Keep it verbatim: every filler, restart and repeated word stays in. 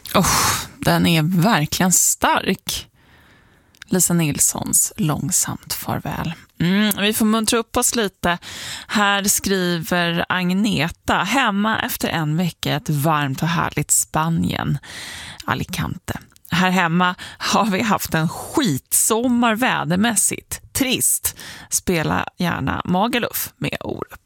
Oh, den är verkligen stark. Lisa Nilssons Långsamt farväl. Mm, vi får muntra upp oss lite. Här skriver Agneta: hemma efter en vecka ett varmt och härligt Spanien, Alicante. Här hemma har vi haft en skitsommar vädermässigt. Trist. Spela gärna Magaluf med Orup.